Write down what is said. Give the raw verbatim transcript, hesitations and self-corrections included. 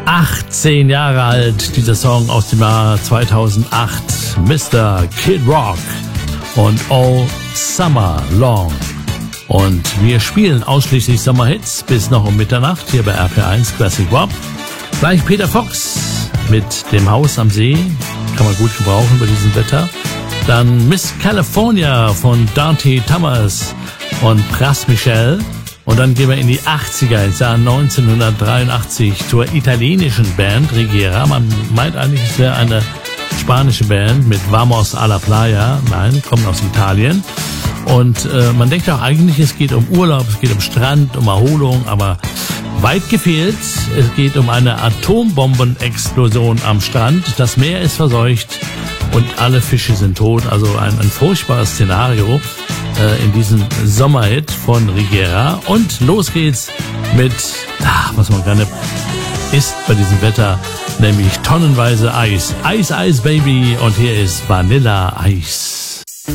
achtzehn Jahre alt, dieser Song aus dem Jahr zweitausendacht. Mister Kid Rock und All Summer Long. Und wir spielen ausschließlich Sommerhits bis noch um Mitternacht hier bei R P eins Classic Rock. Gleich Peter Fox mit dem Haus am See. Kann man gut gebrauchen bei diesem Wetter. Dann Miss California von Dante Thomas und Pras Michel. Und dann gehen wir in die achtziger, ins Jahr neunzehnhundertdreiundachtzig zur italienischen Band Rigera. Man meint eigentlich, es wäre eine spanische Band mit Vamos a la Playa. Nein, kommen aus Italien. Und äh, man denkt auch eigentlich, es geht um Urlaub, es geht um Strand, um Erholung, aber weit gefehlt. Es geht um eine Atombombenexplosion am Strand. Das Meer ist verseucht und alle Fische sind tot. Also ein, ein furchtbares Szenario äh, in diesem Sommerhit von Rigera. Und los geht's mit, ach, was man gerne isst bei diesem Wetter, nämlich tonnenweise Eis. Eis, Eis, Baby. Und hier ist Vanilla Eis.